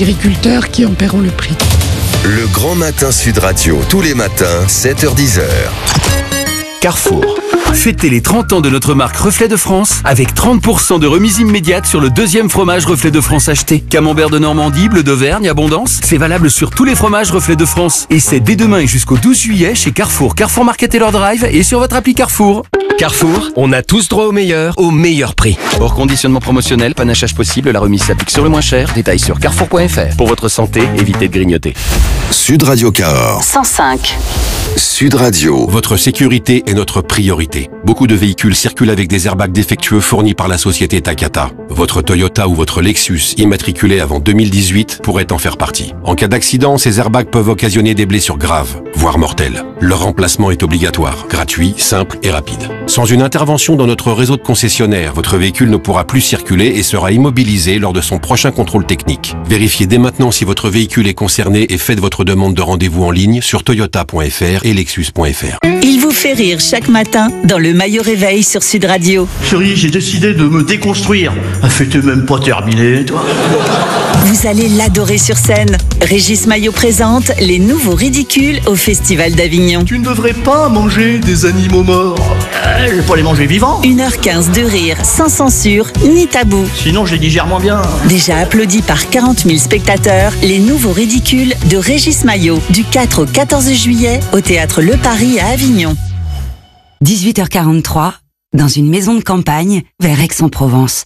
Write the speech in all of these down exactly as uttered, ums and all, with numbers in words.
agriculteurs qui en paieront le prix. Le Grand Matin Sud Radio, tous les matins, sept heures dix. Carrefour. Fêtez les trente ans de notre marque Reflet de France avec trente pour cent de remise immédiate sur le deuxième fromage Reflet de France acheté. Camembert de Normandie, bleu d'Auvergne, Abondance. C'est valable sur tous les fromages Reflet de France. Et c'est dès demain et jusqu'au douze juillet chez Carrefour, Carrefour Market et leur Drive et sur votre appli Carrefour. Carrefour, on a tous droit au meilleur, au meilleur prix. Hors conditionnement promotionnel, panachage possible, la remise s'applique sur le moins cher. Détails sur carrefour point f r. Pour votre santé, évitez de grignoter. Sud Radio Cahors. cent cinq. Sud Radio. Votre sécurité est notre priorité. Beaucoup de véhicules circulent avec des airbags défectueux fournis par la société Takata. Votre Toyota ou votre Lexus, immatriculé avant deux mille dix-huit, pourrait en faire partie. En cas d'accident, ces airbags peuvent occasionner des blessures graves, voire mortelles. Leur remplacement est obligatoire, gratuit, simple et rapide. Sans une intervention dans notre réseau de concessionnaires, votre véhicule ne pourra plus circuler et sera immobilisé lors de son prochain contrôle technique. Vérifiez dès maintenant si votre véhicule est concerné et faites votre demande de rendez-vous en ligne sur toyota point f r et lexus point f r. Il vous fait rire chaque matin dans le Maillot Réveil sur Sud Radio. Chérie, j'ai décidé de me déconstruire. Ah, fais-t'es même pas terminé, toi. Vous allez l'adorer sur scène. Régis Maillot présente les nouveaux ridicules au Festival d'Avignon. Tu ne devrais pas manger des animaux morts. Euh, je vais pas les manger vivants. une heure quinze de rire, sans censure ni tabou. Sinon, je les digère moins bien. Déjà applaudi par quarante mille spectateurs, les nouveaux ridicules de Régis Maillot, du quatre au quatorze juillet, au Théâtre Le Paris à Avignon. dix-huit heures quarante-trois, dans une maison de campagne, vers Aix-en-Provence.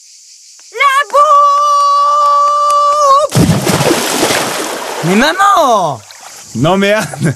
Mais maman! Non mais Anne!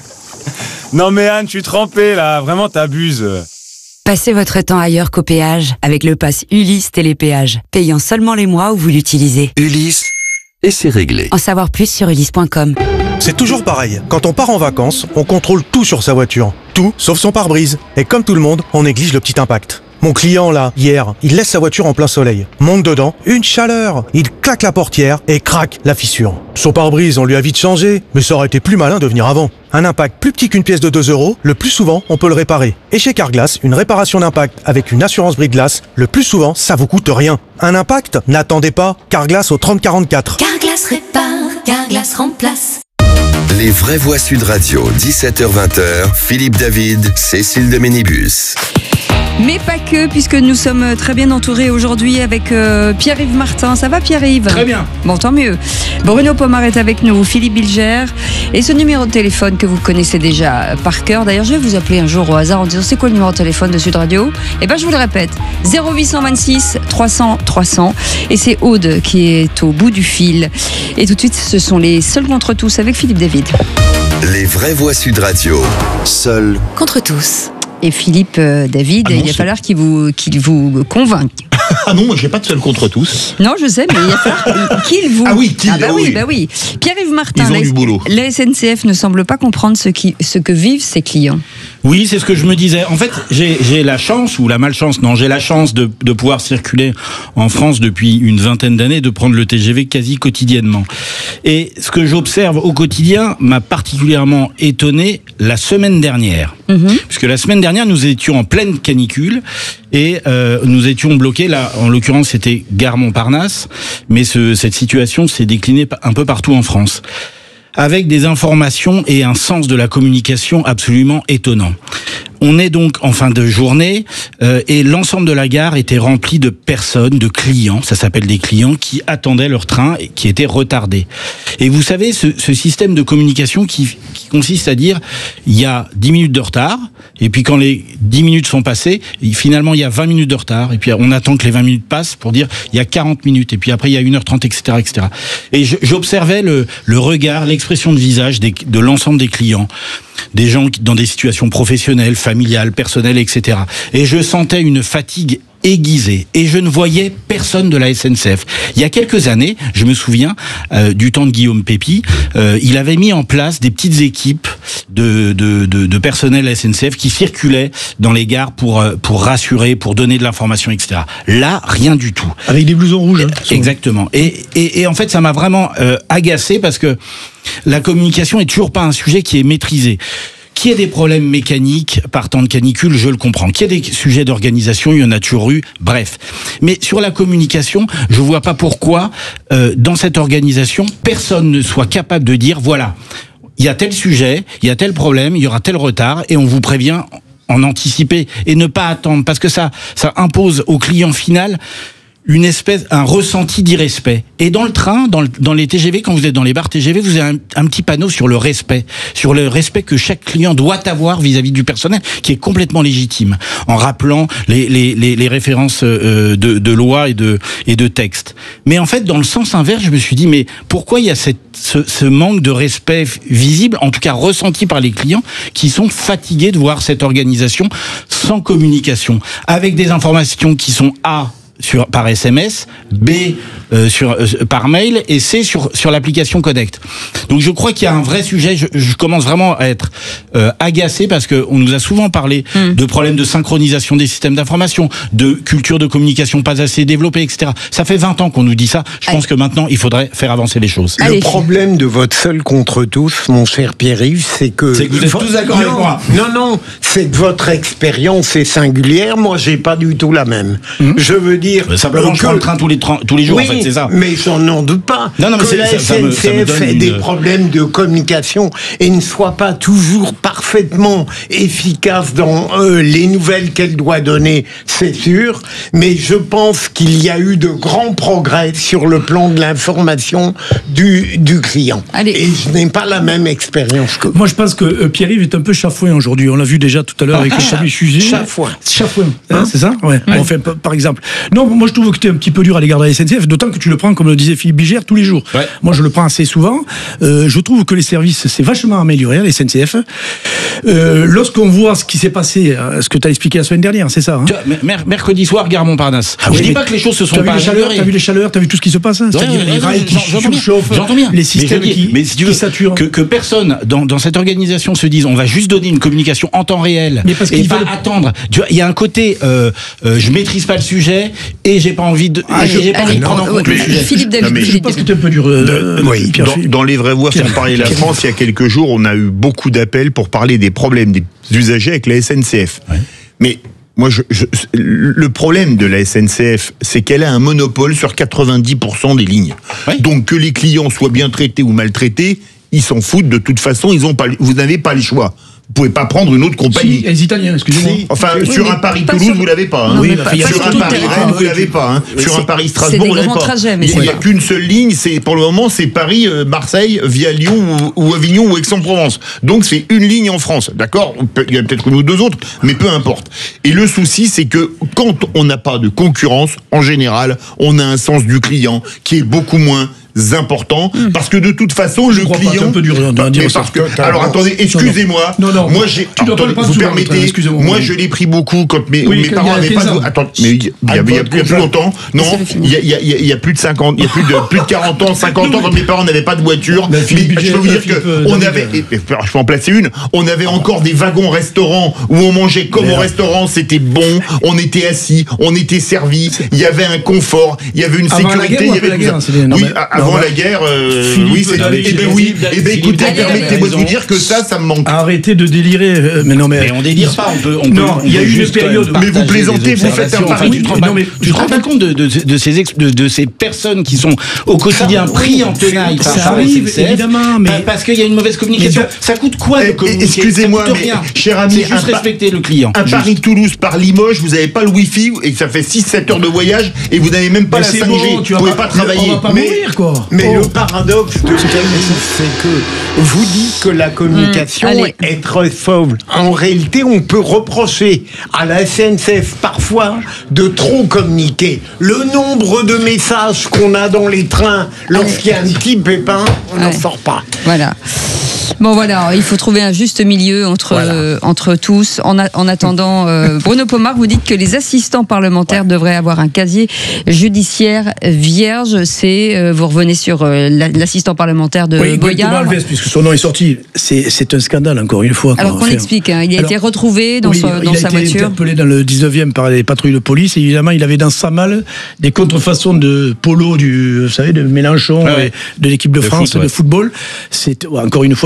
Non mais Anne, je suis trempé là, vraiment t'abuses. Passez votre temps ailleurs qu'au péage avec le pass Ulysse Télépéage, payant seulement les mois où vous l'utilisez. Ulysse, et c'est réglé. En savoir plus sur ulysse point com. C'est toujours pareil. Quand on part en vacances, on contrôle tout sur sa voiture. Tout, sauf son pare-brise. Et comme tout le monde, on néglige le petit impact. Mon client là, hier, il laisse sa voiture en plein soleil. Monte dedans, une chaleur. Il claque la portière et craque la fissure. Son pare-brise, on lui a vite changé, mais ça aurait été plus malin de venir avant. Un impact plus petit qu'une pièce de deux euros, le plus souvent, on peut le réparer. Et chez Carglass, une réparation d'impact avec une assurance brise-glace, le plus souvent, ça vous coûte rien. Un impact? N'attendez pas. Carglass au trente quarante-quatre. Carglass répare, Carglass remplace. Les vraies voix Sud Radio, dix-sept heures vingt, Philippe David, Cécile de Ménibus. Mais pas que, puisque nous sommes très bien entourés aujourd'hui avec euh, Pierre-Yves Martin. Ça va Pierre-Yves? Très bien. Bon, tant mieux. Bruno Pomar est avec nous, Philippe Bilger. Et ce numéro de téléphone que vous connaissez déjà par cœur. D'ailleurs, je vais vous appeler un jour au hasard en disant c'est quoi le numéro de téléphone de Sud Radio? Eh bien, je vous le répète, zéro huit cent vingt-six trois cents trois cents. Et c'est Aude qui est au bout du fil. Et tout de suite, ce sont les Seuls contre tous avec Philippe David. Les vraies voix Sud Radio, seuls contre tous. Et Philippe euh, David, ah non, il va falloir qu'il vous, qu'il vous convainque. Ah non, moi j'ai pas de seul contre tous. Non, je sais, mais il va falloir qu'il vous... Ah oui, qu'il ah bah oui, oui. bah oui. Pierre-Yves Martin, Ils ont la, du boulot. la S N C F ne semble pas comprendre ce, qui, ce que vivent ses clients. Oui, c'est ce que je me disais. En fait, j'ai, j'ai la chance, ou la malchance, non, j'ai la chance de, de pouvoir circuler en France depuis une vingtaine d'années, de prendre le T G V quasi quotidiennement. Et ce que j'observe au quotidien m'a particulièrement étonné la semaine dernière. Mm-hmm. Puisque la semaine dernière, nous étions en pleine canicule et euh, nous étions bloqués, là, en l'occurrence, c'était Gare Montparnasse, mais ce, cette situation s'est déclinée un peu partout en France, avec des informations et un sens de la communication absolument étonnant. On est donc en fin de journée euh, et l'ensemble de la gare était rempli de personnes, de clients, ça s'appelle des clients, qui attendaient leur train et qui étaient retardés. Et vous savez, ce, ce système de communication qui, qui consiste à dire il y a dix minutes de retard, et puis quand les dix minutes sont passées, finalement il y a vingt minutes de retard, et puis on attend que les vingt minutes passent pour dire il y a quarante minutes, et puis après il y a une heure trente, et cetera, et cetera. Et je, j'observais le, le regard, l'expression de visage des, de l'ensemble des clients, des gens qui, dans des situations professionnelles, familiales, personnelles, et cetera. Et je sentais une fatigue aiguisée et je ne voyais personne de la S N C F. Il y a quelques années, je me souviens euh, du temps de Guillaume Pépi, euh, il avait mis en place des petites équipes de, de, de, de personnel S N C F qui circulaient dans les gares pour, pour rassurer, pour donner de l'information, et cetera. Là, rien du tout. Avec des blousons rouges. Hein, exactement. Et, et, et en fait, ça m'a vraiment euh, agacé parce que la communication est toujours pas un sujet qui est maîtrisé. Qu'il y ait des problèmes mécaniques par temps de canicule, je le comprends. Qu'il y ait des sujets d'organisation, il y en a toujours eu. Bref. Mais sur la communication, je vois pas pourquoi, euh, dans cette organisation, personne ne soit capable de dire, voilà, il y a tel sujet, il y a tel problème, il y aura tel retard, et on vous prévient en anticiper et ne pas attendre, parce que ça, ça impose au client final une espèce, un ressenti d'irrespect. Et dans le train, dans, le, dans les T G V, quand vous êtes dans les bars T G V, vous avez un, un petit panneau sur le respect, sur le respect que chaque client doit avoir vis-à-vis du personnel, qui est complètement légitime, en rappelant les, les, les, les références euh, de, de loi et de, et de texte. Mais en fait, dans le sens inverse, je me suis dit, mais pourquoi il y a cette, ce, ce manque de respect visible, en tout cas ressenti par les clients, qui sont fatigués de voir cette organisation sans communication, avec des informations qui sont A, sur par S M S, B euh, sur euh, par mail et C sur sur l'application Connect. Donc je crois qu'il y a un vrai sujet. Je, je commence vraiment à être euh, agacé parce que on nous a souvent parlé mm. de problèmes de synchronisation des systèmes d'information, de culture de communication pas assez développée, et cetera. Ça fait vingt ans qu'on nous dit ça. Je Allez. pense que maintenant il faudrait faire avancer les choses. Le Allez. problème de votre seul contre tous, mon cher Pierre-Yves, c'est que c'est que vous êtes tous d'accord avec moi. Non non, c'est que votre expérience est singulière. Moi j'ai pas du tout la même. Mm. Je veux dire Mais simplement que... je prends le train tous les, tous les jours, oui, en fait, c'est ça. Mais j'en n'en doute pas. Non, non, mais que la ça, S ça N me, C F ça me donne ait une... des problèmes de communication et ne soit pas toujours parfaitement efficace dans euh, les nouvelles qu'elle doit donner, c'est sûr. Mais je pense qu'il y a eu de grands progrès sur le plan de l'information du, du client. Allez. Et je n'ai pas la même expérience que vous. Moi, je pense que euh, Pierre-Yves est un peu chafouin aujourd'hui. On l'a vu déjà tout à l'heure avec ah, le Chalut Fusil. Chafouin. Chafouin, hein, hein c'est ça ouais. Ouais. Bon, enfin, par exemple. Non, moi je trouve que tu es un petit peu dur à l'égard de la S N C F, d'autant que tu le prends, comme le disait Philippe Bilger, tous les jours. Ouais. Moi je le prends assez souvent. Euh, je trouve que les services s'est vachement amélioré à la S N C F. Euh, lorsqu'on voit ce qui s'est passé, ce que tu as expliqué la semaine dernière, c'est ça hein. Mer- Mercredi soir, gare Montparnasse. Ah, je oui, dis pas que les choses se sont t'as pas améliorées. T'as vu les chaleurs, t'as vu tout ce qui se passe hein, ouais, c'est-à-dire ouais, les ouais, rails qui surchauffent, j'entends bien. Les systèmes mais qui, mais si tu veux, qui saturent. Que, que personne dans, dans cette organisation se dise on va juste donner une communication en temps réel mais parce et qu'il pas veulent... attendre. Tu vois, il y a un côté euh, euh, je maîtrise pas le sujet et j'ai pas envie de ah, je, j'ai pas envie de prendre en compte ouais, le sujet. Philippe David, mais je pense que tu es un peu dur. Euh, oui, dans, dans les vraies voix font parler la France, il y a quelques jours, on a eu beaucoup d'appels pour parler des problèmes des usagers avec la S N C F. Ouais. Mais moi, je, je, le problème de la S N C F, c'est qu'elle a un monopole sur quatre-vingt-dix pour cent des lignes. Ouais. Donc que les clients soient bien traités ou maltraités, ils s'en foutent de toute façon. Ils ont pas, vous n'avez pas le choix. Vous pouvez pas prendre une autre compagnie. Si, les Italiens, excusez-moi. Si. Enfin, oui, sur un Paris-Toulouse, vous l'avez pas. Hein. Oui, pas, pas sur un Paris-Rennes, vous l'avez pas. Hein. Sur un Paris-Strasbourg, vous l'avez pas. Trajets, il n'y a, a qu'une seule ligne. C'est pour le moment, c'est Paris-Marseille via Lyon ou, ou Avignon ou Aix-en-Provence. Donc c'est une ligne en France, d'accord. Il y a peut-être une ou deux autres, mais peu importe. Et le souci, c'est que quand on n'a pas de concurrence, en général, on a un sens du client qui est beaucoup moins important mmh. parce que de toute façon je le client pas, un peu dur, non, dire parce que alors attendez excusez-moi non, non, moi j'ai attendez, vous permettez train, moi je l'ai pris beaucoup quand mes, oui, mes parents n'avaient pas de attends mais il y a, il y a, il y a plus longtemps non il y a, il y a, il y a plus de cinquante il y a plus de plus de quarante ans cinquante ans quand mes parents n'avaient pas de voiture mais je peux vous dire que on avait je peux en placer une on avait encore des wagons restaurants où on mangeait comme au restaurant c'était bon on était assis on était servi il y avait un confort il y avait une sécurité il y avait oui avant la guerre, euh, oui, c'est. Eh ben oui, eh ben écoutez, permettez-moi de vous dire que ça, ça me manque. Arrêtez de délirer. Euh, mais non, mais. Mais on délire pas, on peut. On non, il y a eu une période. Mais vous plaisantez, vous faites un pari. Tu te rends pas compte de, de, de, ces ex, de, de ces personnes qui sont au quotidien pris en tenaille par ça arrive, évidemment, mais. Parce qu'il y a une mauvaise communication. Ça coûte quoi de communiquer? Excusez-moi, mais cher ami. C'est juste respecter le client. Un Paris-Toulouse par Limoges, vous n'avez pas le Wi-Fi et ça fait six sept heures de voyage et vous n'avez même pas la cinq G. Vous pouvez pas travailler. On va pas mourir, quoi. Mais le paradoxe de c'est que vous dites que la communication mmh, est très faible. En réalité, on peut reprocher à la S N C F parfois de trop communiquer. Le nombre de messages qu'on a dans les trains lorsqu'il y a un petit pépin, on n'en sort pas. Voilà. Bon voilà, il faut trouver un juste milieu entre voilà. euh, entre tous. En, a, en attendant, euh, Bruno Pomar, vous dites que les assistants parlementaires ouais. devraient avoir un casier judiciaire vierge. C'est euh, vous revenez sur euh, l'assistant parlementaire de oui, Boyard. Alves, puisque son nom est sorti. C'est, c'est un scandale encore une fois. Alors qu'on explique. Hein, il a Alors, été retrouvé dans, oui, son, dans sa voiture. Il a été interpellé dans le dix-neuvième par les patrouilles de police. Et évidemment, il avait dans sa malle des contrefaçons de polo du, vous savez, de Mélenchon, ouais, ouais. de l'équipe de, de France foot, ouais. de football. C'est encore une fois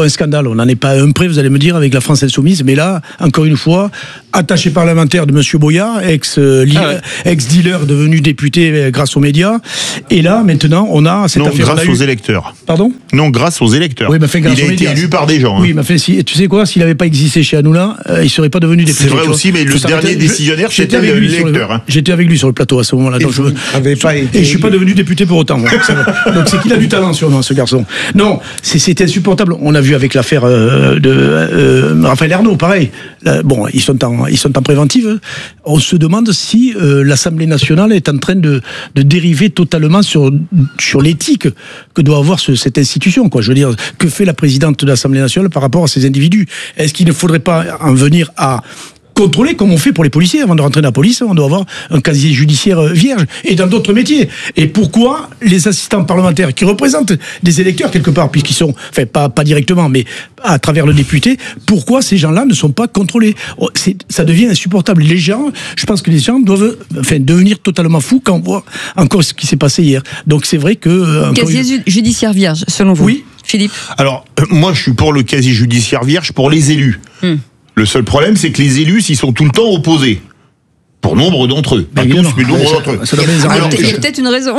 un scandale. On n'en est pas un près, vous allez me dire, avec la France Insoumise. Mais là, encore une fois, attaché parlementaire de M. Boyard, ex, euh, ah ouais. ex-dealer devenu député euh, grâce aux médias. Et là, maintenant, on a cette non, affaire. grâce aux eu... électeurs. Pardon ? Non, grâce aux électeurs. Oui, mais fait, grâce il a aux été médias. élu par des gens. Hein. Oui, mais fait, si, tu sais quoi, s'il n'avait pas existé chez Hanouna, euh, il ne serait pas devenu député. C'est vrai aussi, mais le dernier décisionnaire, c'était l'électeur. Hein. J'étais avec lui sur le plateau à ce moment-là. Donc je, pas et je ne suis pas devenu député pour autant. Moi. Donc c'est qu'il a du talent sur moi, ce garçon. Non, c'est insupportable. On a vu avec l'affaire euh, de euh, Raphaël Ernaud, pareil. Là, bon, ils sont en, ils sont en préventive. On se demande si euh, l'Assemblée nationale est en train de, de dériver totalement sur, sur l'éthique que doit avoir ce, cette institution. Quoi. Je veux dire, que fait la présidente de l'Assemblée nationale par rapport à ces individus ? Est-ce qu'il ne faudrait pas en venir à contrôler comme on fait pour les policiers? Avant de rentrer dans la police, on doit avoir un casier judiciaire vierge, et dans d'autres métiers. Et pourquoi les assistants parlementaires qui représentent des électeurs quelque part, puisqu'ils sont, enfin pas, pas directement, mais à travers le député, pourquoi ces gens-là ne sont pas contrôlés? Ça devient insupportable. Les gens, je pense que les gens doivent enfin, devenir totalement fous quand on voit encore ce qui s'est passé hier. Donc c'est vrai que... Casier une... judiciaire vierge, selon vous? Oui. Philippe? Alors, euh, moi je suis pour le casier judiciaire vierge pour les élus. Hmm. Le seul problème, c'est que les élus, ils sont tout le temps opposés. Pour nombre d'entre eux. Pas tous, mais nombre d'entre eux. Il y a peut-être une raison.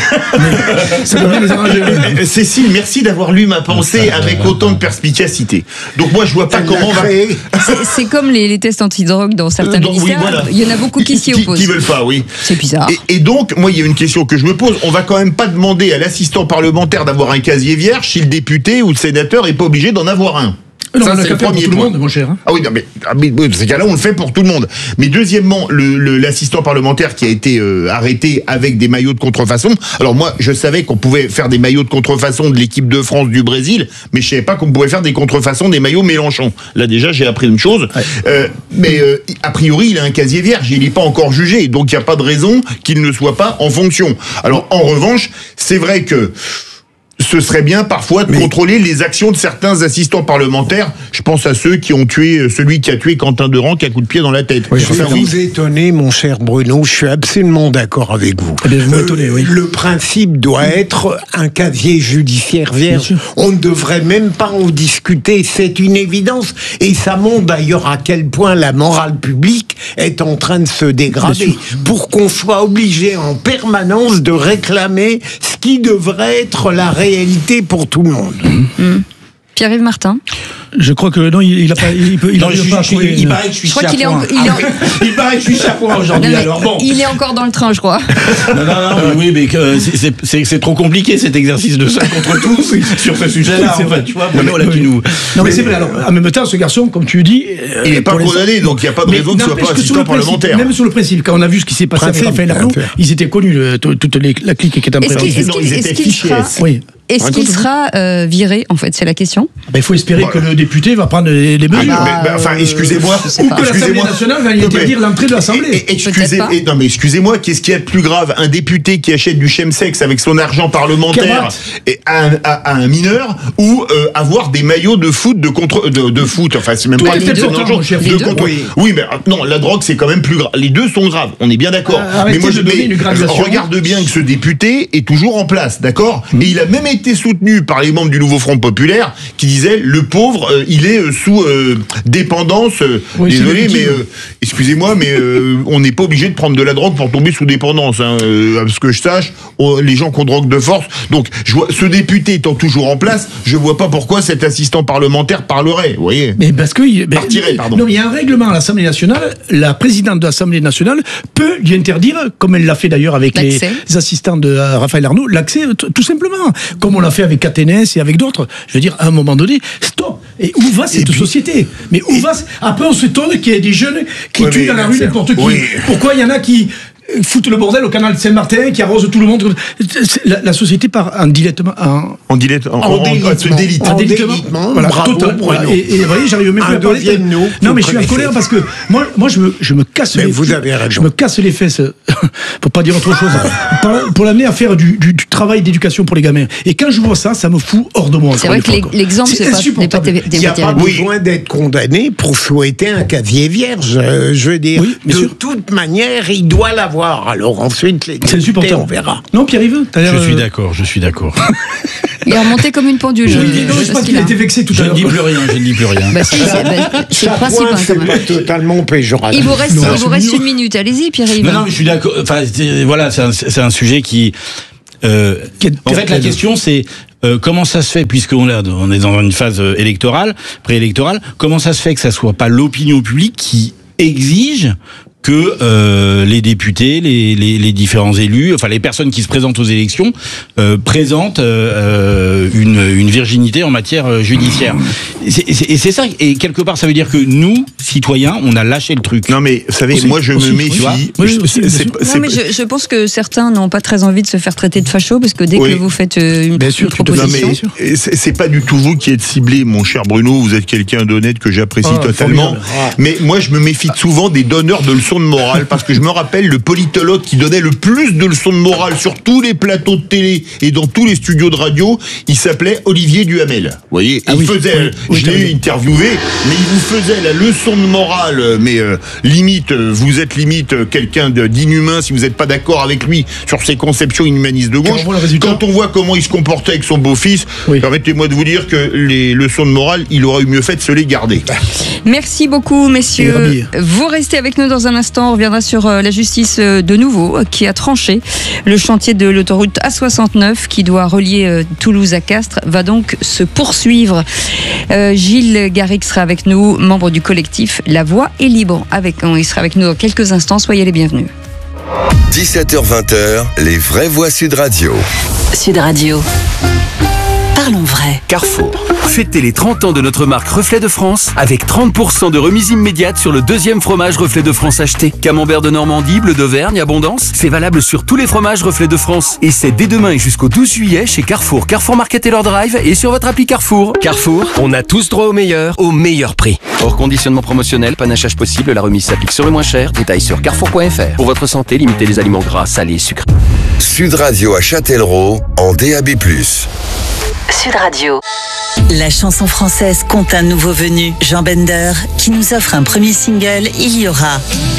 Cécile, merci d'avoir lu ma pensée avec autant de perspicacité. Donc moi, je vois pas comment on va... C'est comme les, les tests antidrogue dans certains euh, ministères. Oui, voilà. Il y en a beaucoup qui s'y opposent. Qui, qui veulent pas, oui. C'est bizarre. Et, et donc, moi, il y a une question que je me pose. On va quand même pas demander à l'assistant parlementaire d'avoir un casier vierge si le député ou le sénateur est pas obligé d'en avoir un. Non, ça, c'est le premier pour tout point. Le monde, mon cher. Hein. Ah oui, non, mais, ah, mais dans ces cas-là, on le fait pour tout le monde. Mais deuxièmement, le, le, l'assistant parlementaire qui a été euh, arrêté avec des maillots de contrefaçon. Alors moi, je savais qu'on pouvait faire des maillots de contrefaçon de l'équipe de France du Brésil, mais je savais pas qu'on pouvait faire des contrefaçons des maillots Mélenchon. Là déjà, j'ai appris une chose. Ouais. Euh, mais euh, a priori, il a un casier vierge. Il n'est pas encore jugé, donc il n'y a pas de raison qu'il ne soit pas en fonction. Alors en revanche, c'est vrai que ce serait bien parfois de mais... contrôler les actions de certains assistants parlementaires. Je pense à ceux qui ont tué, celui qui a tué Quentin Durand, qui a coup de pied dans la tête. Oui, je vais vous étonner, mon cher Bruno, je suis absolument d'accord avec vous. Eh bien, vous m'étonnez, oui. Le principe doit être un casier judiciaire vierge. On ne devrait même pas en discuter, c'est une évidence. Et ça montre d'ailleurs à quel point la morale publique est en train de se dégrader. Pour qu'on soit obligé en permanence de réclamer ce qui devrait être la réalité réalité pour tout le monde. Mmh. Pierre-Yves Martin. Je crois que non, il, il a pas, il peut, il non, a je, pas. Je, je, il paraît que je suis chapeau. Il, en... il paraît que je suis chapeau aujourd'hui. Non, alors bon. Il est encore dans le train, je crois. Non, non, non, mais oui, mais que c'est, c'est, c'est trop compliqué cet exercice de ça contre tous sur ce sujet-là. En fait, tu vois, Bruno, là, tu nous. Non, mais c'est vrai. Alors, en même temps, ce garçon, comme tu dis, il n'est pas condamné, donc il n'y a pas de raison qu'il ne soit pas assistant parlementaire. Même sur le principe, quand on a vu ce qui s'est passé avec Raphaël Ernaud, ils étaient connus, toute la clique qui était en prévention. Ils étaient fichés. Oui. Est-ce qu'il sera euh, viré, en fait, c'est la question. Il faut espérer voilà. que le député va prendre les, les mesures. Ah bah, mais, mais, enfin, excusez-moi. Ou que l'Assemblée nationale va y interdire l'entrée de l'Assemblée. Et, et, excusez, et, non, mais excusez-moi, qu'est-ce qu'il y a de plus grave? Un député qui achète du chemsex avec son argent parlementaire et à, un, à, à un mineur, ou euh, avoir des maillots de foot de contre de, de foot. Enfin, c'est même Toi, pas les deux, de de contre. Oui. oui, mais non, la drogue c'est quand même plus grave. Les deux sont graves. On est bien d'accord. Euh, mais moi, je mais, regarde bien que ce député est toujours en place, d'accord? Et il a même été soutenu par les membres du Nouveau Front Populaire qui disaient le pauvre euh, il est euh, sous euh, dépendance euh, oui, désolé mais euh, excusez-moi mais euh, on n'est pas obligé de prendre de la drogue pour tomber sous dépendance hein, euh, à ce que je sache on, les gens qu'on drogue de force donc je vois, ce député étant toujours en place je vois pas pourquoi cet assistant parlementaire parlerait vous voyez mais parce que il, mais, partirait pardon non il y a un règlement à l'Assemblée nationale la présidente de l'Assemblée nationale peut lui interdire comme elle l'a fait d'ailleurs avec les, les assistants de euh, Raphaël Ernaud l'accès t- tout simplement comme on l'a fait avec Caténès et avec d'autres, je veux dire, à un moment donné, stop. Et où va cette puis, société? Mais où et, va... Après, on s'étonne qu'il y ait des jeunes qui ouais, tuent dans la rue n'importe qui. Oui. Pourquoi il y en a qui foutent le bordel au canal de Saint-Martin, qui arrose tout le monde? La, la société part en dilettement... En, en délite. En, en, en, délitement. délite. En délitement. Voilà, bravo, total, voilà. Et, et vous voyez, j'arrive même plus à parler. Nous, non, mais je suis en colère parce que moi, moi je, me, je me casse mais les vous avez raison. Je me casse les fesses, pour pas dire autre chose, pour, pour l'amener à faire du, du, du travail d'éducation pour les gamins. Et quand je vois ça, ça me fout hors de moi. C'est vrai que fois, l'exemple, c'est, c'est pas, pas des, il n'y a pas besoin d'être condamné pour souhaiter un casier vierge. Je veux dire, de toute manière, il doit l'avoir. savoir. Alors ensuite, les c'est députés, insupportable. on verra. Non, Pierre-Yves, t'as l'air, Je suis euh, d'accord, je suis d'accord. Il est remonté comme une pendule. Je, euh, non, je crois qu'il a été vexé tout Je à ne l'heure. dis plus rien, je ne dis plus rien. Bah, si, c'est bah, c'est le Chaque principe. point, hein, c'est quand même. pas totalement péjoratif. Il vous reste, Non, il vous c'est reste mignon. une minute. Allez-y, Pierre-Yves. Non, non, mais je suis d'accord. Enfin, c'est- voilà, c'est un, c'est un sujet qui. Euh, Quel- en fait, la quel- question, c'est euh, comment ça se fait, puisqu'on est, on est dans une phase euh, électorale, préélectorale, comment ça se fait que ça soit pas l'opinion publique qui exige que euh, les députés, les, les, les différents élus, enfin les personnes qui se présentent aux élections, euh, présentent euh, une, une virginité en matière euh, judiciaire. Et c'est, et c'est- et c'est ça, et quelque part, ça veut dire que nous, citoyens, on a lâché le truc. Non mais, vous savez, Aussi, moi je aussi, me oui, méfie. tu vois. Oui, Je- aussi, c'est- bien c'est- sûr. c'est- Non, mais je, je pense que certains n'ont pas très envie de se faire traiter de facho parce que dès Oui. que vous faites euh, une, Bien sûr, une tu te fais- Non, proposition. mais c'est c'est pas du tout vous qui êtes ciblé, mon cher Bruno. Vous êtes quelqu'un d'honnête que j'apprécie Ah, totalement. formidable. Mais moi, je me méfie souvent des donneurs de leçons de morale parce que je me rappelle le politologue qui donnait le plus de leçons de morale sur tous les plateaux de télé et dans tous les studios de radio. Il s'appelait Olivier Duhamel. Vous voyez, Ah il oui, faisait, oui, oui, je t'as l'ai raison. interviewé, mais il vous faisait la leçon de morale. Mais euh, limite, euh, vous êtes limite euh, quelqu'un de- d'inhumain si vous n'êtes pas d'accord avec lui sur ses conceptions inhumanistes de gauche. on voit le résultat. Quand on voit comment il se comportait avec son beau-fils, Oui. permettez-moi de vous dire que les leçons de morale, il aurait eu mieux fait de se les garder. Merci beaucoup, Et messieurs. Rabille. Vous restez avec nous dans un instant. On reviendra sur euh, la justice euh, de nouveau, euh, qui a tranché. Le chantier de l'autoroute A soixante-neuf, qui doit relier euh, Toulouse à Castres, va donc se poursuivre. Euh, Gilles Garrigue sera avec nous, membre du collectif La Voix est libre. Avec, il sera avec nous dans quelques instants. Soyez les bienvenus. dix-sept heures vingt, les vraies voix Sud Radio. Sud Radio. Parlons vrai. Carrefour. Fêtez les trente ans de notre marque Reflet de France avec trente pour cent de remise immédiate sur le deuxième fromage Reflet de France acheté. Camembert de Normandie, bleu d'Auvergne, Abondance. C'est valable sur tous les fromages Reflet de France. Et c'est dès demain et jusqu'au douze juillet chez Carrefour, Carrefour Market et leur drive et sur votre appli Carrefour. Carrefour, on a tous droit au meilleur, au meilleur prix. Hors conditionnement promotionnel, panachage possible, la remise s'applique sur le moins cher. Détail sur carrefour point f r. Pour votre santé, limitez les aliments gras, salés, sucrés. Sud Radio à Châtellerault en D A B plus. Sud Radio. La chanson française compte un nouveau venu, Jean Bender, qui nous offre un premier single, Il y aura.